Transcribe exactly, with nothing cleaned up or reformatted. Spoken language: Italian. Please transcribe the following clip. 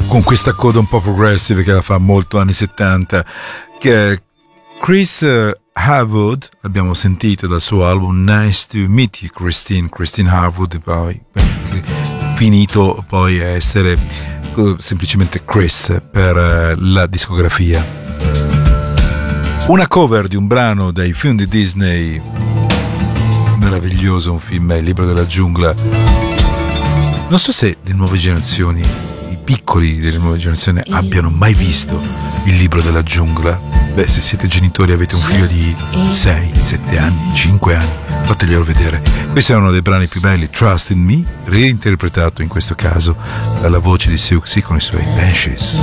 con questa coda un po' progressive che la fa molto anni settanta, che Chris Harwood, abbiamo sentito dal suo album Nice to Meet You Christine, Christine Harwood, poi finito poi a essere semplicemente Chris per la discografia. Una cover di un brano dai film di Disney, meraviglioso, un film, Il libro della giungla. Non so se le nuove generazioni, i piccoli delle nuove generazioni abbiano mai visto Il libro della giungla. Beh, se siete genitori e avete un figlio di sei, sette anni, cinque anni, fateglielo vedere. Questo è uno dei brani più belli, Trust in Me, reinterpretato in questo caso dalla voce di Siouxsie con i suoi Banshees.